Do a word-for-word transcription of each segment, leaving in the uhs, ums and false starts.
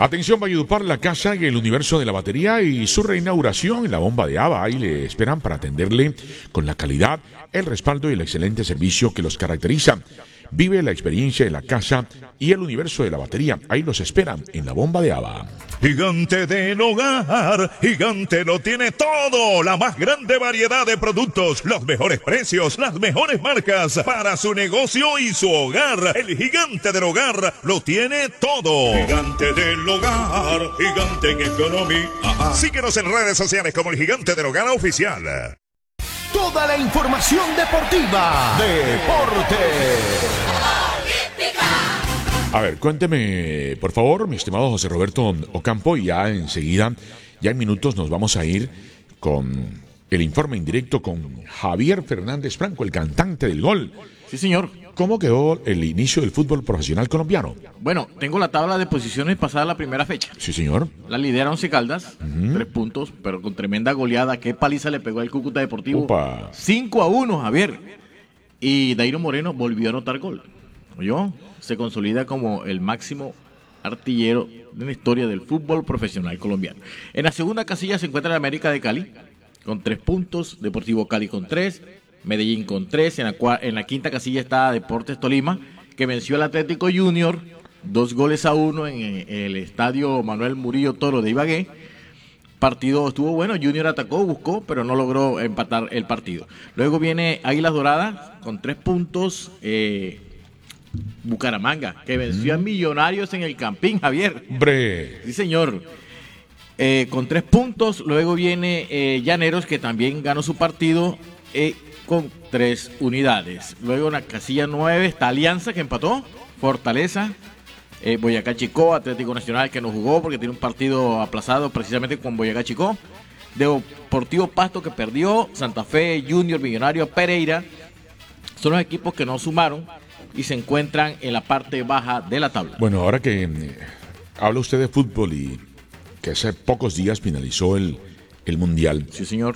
Atención, Valledupar, la casa y el universo de la batería y su reinauguración en la bomba de Ava. Ahí le esperan para atenderle con la calidad, el respaldo y el excelente servicio que los caracteriza. Vive la experiencia de la casa y el universo de la batería. Ahí los esperan en la bomba de Ava. Gigante del Hogar, Gigante lo tiene todo, la más grande variedad de productos, los mejores precios, las mejores marcas para su negocio y su hogar. El Gigante del Hogar lo tiene todo. Gigante del Hogar, Gigante en economía. Síguenos en redes sociales como el Gigante del Hogar Oficial. Toda la información deportiva. Deportes. A ver, cuénteme, por favor, mi estimado José Roberto Ocampo, y ya enseguida, ya en minutos nos vamos a ir con el informe en directo con Javier Fernández Franco, el cantante del gol. Sí, señor. ¿Cómo quedó el inicio del fútbol profesional colombiano? Bueno, tengo la tabla de posiciones pasada la primera fecha. Sí, señor. La lidera Once Caldas, uh-huh. tres puntos, pero con tremenda goleada. Qué paliza le pegó al Cúcuta Deportivo. Upa. cinco a uno, Javier. Y Dairo Moreno volvió a anotar gol. ¿Oyó? Se consolida como el máximo artillero de la historia del fútbol profesional colombiano. En la segunda casilla se encuentra el América de Cali, con tres puntos. Deportivo Cali con tres. Medellín con tres, en la, cua- en la quinta casilla está Deportes Tolima, que venció al Atlético Junior, dos goles a uno en, en el estadio Manuel Murillo Toro de Ibagué. Partido estuvo bueno, Junior atacó, buscó, pero no logró empatar el partido. Luego viene Águilas Doradas con tres puntos, eh, Bucaramanga, que venció mm. a Millonarios en el Campín, Javier. Bre. Sí, señor. Eh, con tres puntos, luego viene eh, Llaneros, que también ganó su partido, eh, con tres unidades. Luego en la casilla nueve está Alianza, que empató, Fortaleza, eh, Boyacá Chicó, Atlético Nacional, que no jugó porque tiene un partido aplazado precisamente con Boyacá Chicó, Deportivo Pasto, que perdió, Santa Fe, Junior, Millonario, Pereira. Son los equipos que no sumaron y se encuentran en la parte baja de la tabla. Bueno, ahora que eh, habla usted de fútbol y que hace pocos días finalizó el, el Mundial. Sí, señor.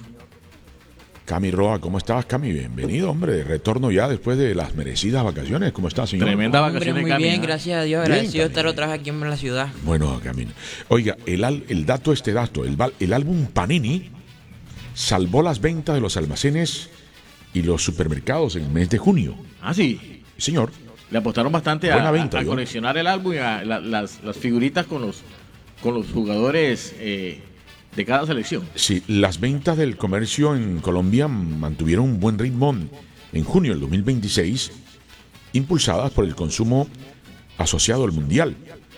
Cami Roa, ¿cómo estás, Cami? Bienvenido, hombre. Retorno ya después de las merecidas vacaciones. ¿Cómo estás, señor? Tremenda Hombre, vacaciones, muy Cami. bien, gracias a Dios. Bien, Agradecido Cami. estar otra vez aquí en la ciudad. Bueno, Cami. Oiga, el, al- el dato, este dato, el, val- el álbum Panini salvó las ventas de los almacenes y los supermercados en el mes de junio. Ah, sí. Sí, señor. Le apostaron bastante a, Buena a- venta, a ¿yo? coleccionar el álbum y a la- las, las figuritas con los, con los jugadores eh, de cada selección. Sí, las ventas del comercio en Colombia mantuvieron un buen ritmo en junio del dos mil veintiséis, impulsadas por el consumo asociado al Mundial.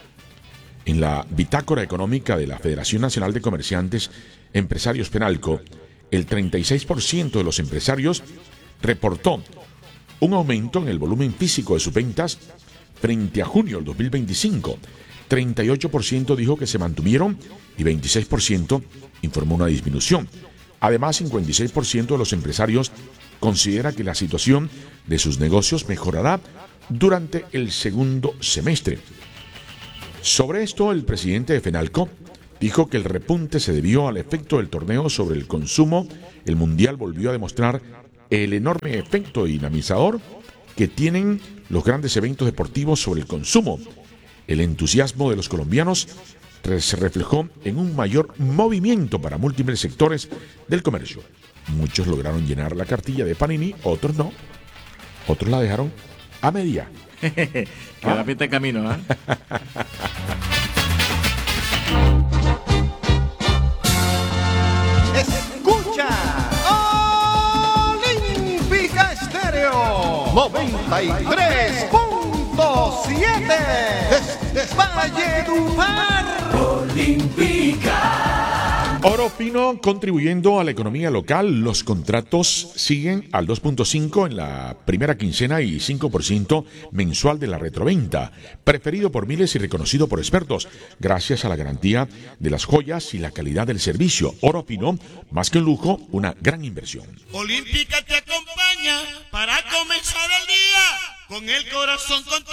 En la bitácora económica de la Federación Nacional de Comerciantes Empresarios Penalco, el treinta y seis por ciento de los empresarios reportó un aumento en el volumen físico de sus ventas frente a junio del dos mil veinticinco. treinta y ocho por ciento dijo que se mantuvieron y veintiséis por ciento informó una disminución. Además, cincuenta y seis por ciento de los empresarios considera que la situación de sus negocios mejorará durante el segundo semestre. Sobre esto, el presidente de Fenalco dijo que el repunte se debió al efecto del torneo sobre el consumo. El Mundial volvió a demostrar el enorme efecto dinamizador que tienen los grandes eventos deportivos sobre el consumo. El entusiasmo de los colombianos se reflejó en un mayor movimiento para múltiples sectores del comercio. Muchos lograron llenar la cartilla de Panini, otros no. Otros la dejaron a media. Que la pinta de camino, ¿eh? Escucha Olímpica Estéreo noventa y tres punto siete desde Valledupar. Oro Fino contribuyendo a la economía local. Los contratos siguen al dos punto cinco en la primera quincena y cinco por ciento mensual de la retroventa. Preferido por miles y reconocido por expertos, gracias a la garantía de las joyas y la calidad del servicio. Oro Fino, más que un lujo, una gran inversión. Olímpica te acompaña para comenzar el día con el corazón contento.